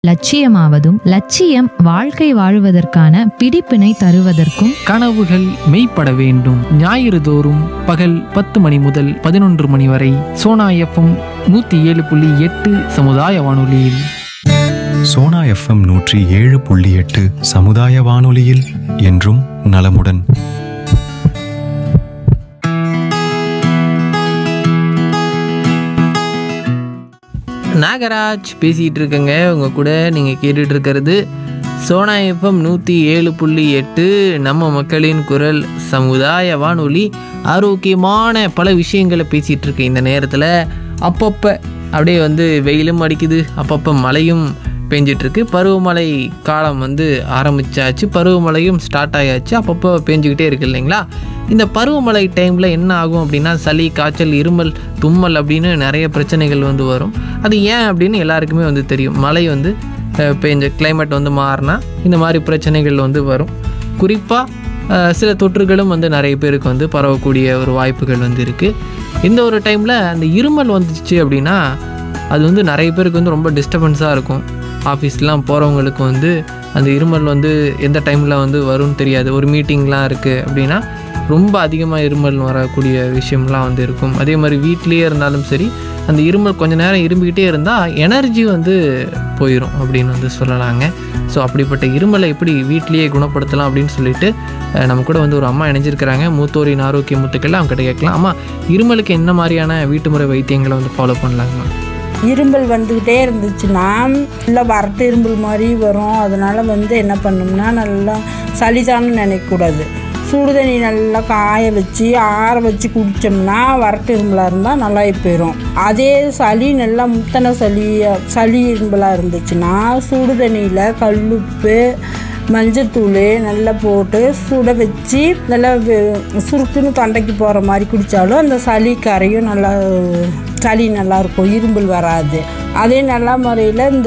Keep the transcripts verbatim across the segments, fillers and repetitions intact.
லட்சியமாவதும் லட்சியம் வாழ்க்கை வாழுவதற்கான பிடிப்பினை தருவதற்கும் கனவுகள் மெய்ப்பட வேண்டும். ஞாயிறு தோறும் பகல் பத்து மணி முதல் பதினொன்று மணி வரை சோனா எஃப்எம் நூற்றி ஏழு புள்ளி எட்டு சமுதாய வானொலியில். சோனா எஃப்எம் நூற்றி ஏழு புள்ளி எட்டு சமுதாய வானொலியில் என்றும் நலமுடன். நாகராஜ் பேசிகிட்டு இருக்கேங்க உங்கள் கூட. நீங்கள் கேட்டுட்டு இருக்கிறது சோனா எஃப்எம் நூற்றி ஏழு புள்ளி எட்டு நம்ம மக்களின் குரல் சமுதாய வானொலி. ஆரோக்கியமான பல விஷயங்களை பேசிகிட்டு இருக்கேன் இந்த நேரத்தில். அப்பப்போ அப்படியே வந்து வெயிலும் அடிக்குது, அப்பப்போ மழையும் பேஞ்சிட்ருக்கு. பருவமழை காலம் வந்து ஆரம்பித்தாச்சு, பருவமழையும் ஸ்டார்ட் ஆகியாச்சு, அப்பப்போ பேஞ்சிக்கிட்டே இருக்குது இல்லைங்களா. இந்த பருவமழை டைமில் என்ன ஆகும் அப்படின்னா சளி, காய்ச்சல், இருமல், தும்மல் அப்படின்னு நிறைய பிரச்சனைகள் வந்து வரும். அது ஏன் அப்படின்னு எல்லாருக்குமே வந்து தெரியும். மழை வந்து பேஞ்ச கிளைமேட் வந்து மாறினா இந்த மாதிரி பிரச்சனைகள் வந்து வரும். குறிப்பாக சில தொற்றுகளும் வந்து நிறைய பேருக்கு வந்து பரவக்கூடிய ஒரு வாய்ப்புகள் வந்து இருக்குது. இந்த ஒரு டைமில் அந்த இருமல் வந்துச்சு அப்படின்னா அது வந்து நிறைய பேருக்கு வந்து ரொம்ப டிஸ்டர்பன்ஸாக இருக்கும். ஆஃபீஸ்லாம் போகிறவங்களுக்கு வந்து அந்த இருமல் வந்து எந்த டைமில் வந்து வரும்னு தெரியாது. ஒரு மீட்டிங்லாம் இருக்குது அப்படின்னா ரொம்ப அதிகமாக இருமல் வரக்கூடிய விஷயம்லாம் வந்து இருக்கும். அதே மாதிரி வீட்லேயே இருந்தாலும் சரி, அந்த இருமல் கொஞ்சம் நேரம் இரும்பிக்கிட்டே இருந்தால் எனர்ஜி வந்து போயிடும் அப்படின்னு வந்து சொல்லலாங்க. ஸோ அப்படிப்பட்ட இருமலை எப்படி வீட்லேயே குணப்படுத்தலாம் அப்படின்னு சொல்லிட்டு நம்ம கூட வந்து ஒரு அம்மா இணைஞ்சிருக்கிறாங்க. மூத்தோரின் ஆரோக்கிய முத்துக்கள் அவங்க கிட்ட கேட்கலாம். அம்மா, இருமலுக்கு என்ன மாதிரியான வீட்டுமுறை வைத்தியங்களை வந்து ஃபாலோ பண்ணலாங்கம்மா? இரும்பல் வந்துக்கிட்டே இருந்துச்சுன்னா நல்லா வரட்டு இரும்பல் மாதிரி வரும். அதனால் வந்து என்ன பண்ணோம்னா நல்லா சளிதான்னு நினைக்கக்கூடாது. சுடுதண்ணி நல்லா காய வச்சு ஆற வச்சு குடித்தோம்னா வரட்டு இரும்பலாக இருந்தால் நல்லா போயிடும். அதே சளி நல்லா முத்தனை சளி சளி இரும்பலாக இருந்துச்சுன்னா சுடுதண்ணியில் கல்லுப்பு, மஞ்சத்தூள் நல்லா போட்டு சுட வச்சு நல்லா சுருக்குன்னு தொண்டைக்கு போகிற மாதிரி குடித்தாலும் அந்த சளி கரையும், நல்லா சளி நல்லாயிருக்கும், இரும்பல் வராது. அதே நல்ல முறையில் இந்த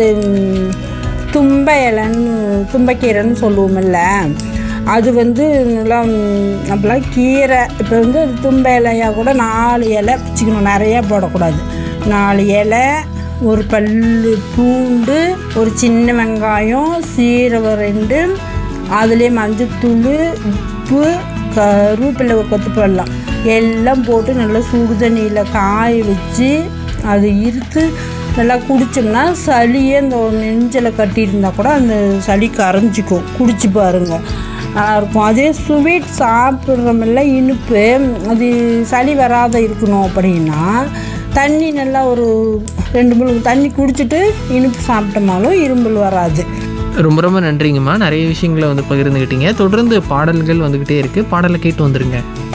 தும்ப இலைன்னு தும்பக்கீரைன்னு சொல்லுவோமில்ல, அது வந்து நல்லா நம்மளாம் கீரை இப்போ வந்து தும்ப இலையாக கூட நாலு இலை வச்சுக்கணும், நிறையா போடக்கூடாது. நாலு இலை, ஒரு பல் பூண்டு, ஒரு சின்ன வெங்காயம், சீரகம் ரெண்டு, அதுலேயே மஞ்சத்தூள், உப்பு, கருவேப்பிலை கொத்து போடலாம், எல்லாம் போட்டு நல்லா சுடு தண்ணியில் காய வச்சு அதை இருத்து நல்லா குடித்தோம்னா சளியே அந்த நெஞ்சில் கட்டியிருந்தால் கூட அந்த சளி கரைஞ்சிக்கும். குடிச்சு பாருங்கள், நல்லாயிருக்கும். அதே ஸ்வீட் சாப்பிட்றோமில்ல, இனிப்பு, அது சளி வராத இருக்கணும் அப்படின்னா தண்ணி நல்லா ஒரு ரெண்டு மூணு தண்ணி குடிச்சிட்டு இனிப்பு சாப்பிட்டோம்னாலும் இரும்பல் வராது. ரொம்ப ரொம்ப நன்றிங்கம்மா. நிறைய விஷயங்களை வந்து பகிர்ந்துக்கிட்டீங்க. தொடர்ந்து பாடல்கள் வந்துக்கிட்டே இருக்குது, பாடலை கேட்டு வந்துடுங்க.